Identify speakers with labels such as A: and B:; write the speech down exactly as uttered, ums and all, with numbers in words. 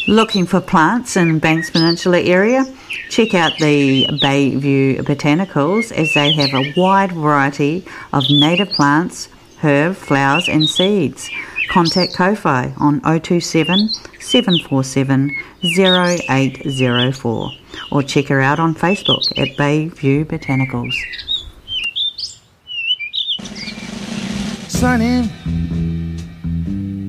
A: Looking for plants in Banks Peninsula area? Check out the Bayview Botanicals, as they have a wide variety of native plants, herb, flowers and seeds. Contact Ko-Fi on oh two seven, seven four seven, oh eight oh four or check her out on Facebook at Bayview Botanicals.
B: Sign in.